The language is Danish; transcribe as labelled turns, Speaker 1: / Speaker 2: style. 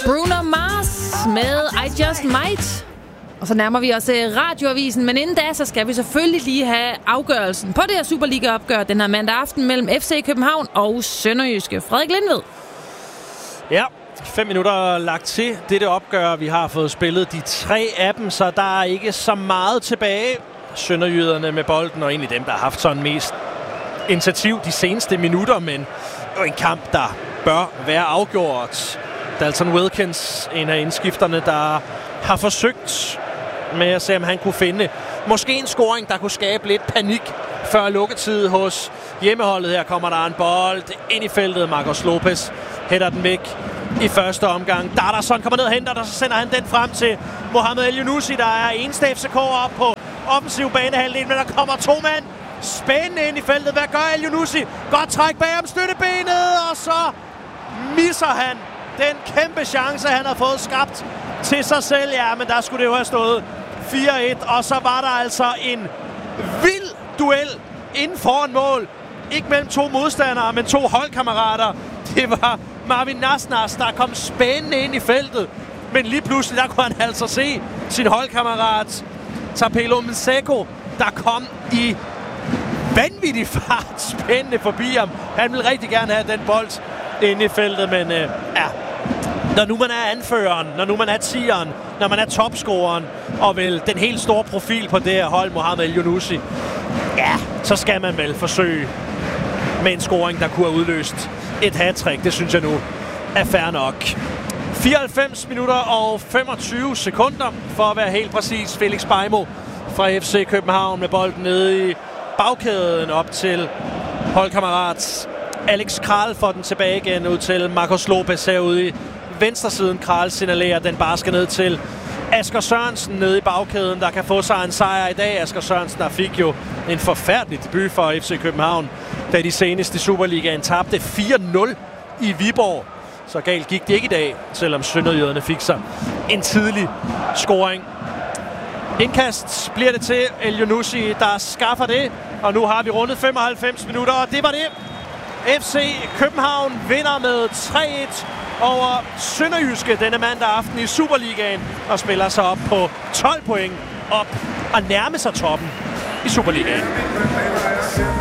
Speaker 1: Bruno Mars med I Just Might. Og så nærmer vi os radioavisen, men inden da, så skal vi selvfølgelig lige have afgørelsen på det her Superliga-opgør den her mandag aften mellem FC København og Sønderjyske. Frederik Lindved.
Speaker 2: Ja, 5 minutter lagt til dette opgør. Vi har fået spillet de 3 af dem, så der er ikke så meget tilbage. Sønderjyderne med bolden, og egentlig dem, der har haft sådan mest initiativ de seneste minutter, men jo en kamp, der bør være afgjort. Dalton Wilkins, en af indskifterne, der har forsøgt med at se, om han kunne finde måske en scoring, der kunne skabe lidt panik før lukketid hos hjemmeholdet. Her kommer der en bold ind i feltet. Marcos Lopez hætter den væk i første omgang. Darderson kommer ned og henter, og så sender han den frem til Mohamed El-Younousi, der er eneste FCK op på offensiv banehalvdel, men der kommer 2 mand spændende ind i feltet. Hvad gør El-Younousi? Godt træk bag om støttebenet, og så misser han den kæmpe chance, han har fået skabt til sig selv. Ja, men der skulle det jo have stået 4-1, og så var der altså en vild duel inden foran mål. Ikke mellem 2 modstandere, men 2 holdkammerater. Det var Marvin Nasnas, der kom spændende ind i feltet. Men lige pludselig, der kunne han altså se sin holdkammerat Tapelo Mseko, der kom i vanvittig fart spændende forbi ham. Han ville rigtig gerne have den bold inde i feltet, men når nu man er anføreren, når nu man er 10'eren, når man er topscoreren, og vel den helt store profil på det her hold, Mohamed El-Younousi, ja, så skal man vel forsøge med en scoring, der kunne have udløst et hattrick. Det synes jeg nu er fair nok. 94 minutter og 25 sekunder, for at være helt præcis. Felix Beijmo fra FC København med bolden nede i bagkæden op til holdkammerat Alex Kral, får den tilbage igen ud til Marcos Lopez herude i venstresiden. Kral signalerer, den bare skal ned til Asger Sørensen nede i bagkæden, der kan få sig en sejr i dag. Asger Sørensen, der fik jo en forfærdelig debut for FC København, da de seneste i Superligaen tabte 4-0 i Viborg. Så galt gik det ikke i dag, selvom sønderjyderne fik sig en tidlig scoring. Indkast bliver det til El-Younousi, der skaffer det, og nu har vi rundet 95 minutter, og det var det. FC København vinder med 3-1 over Sønderjyske denne mandag aften i Superligaen og spiller sig op på 12 point op og nærme sig toppen i Superligaen.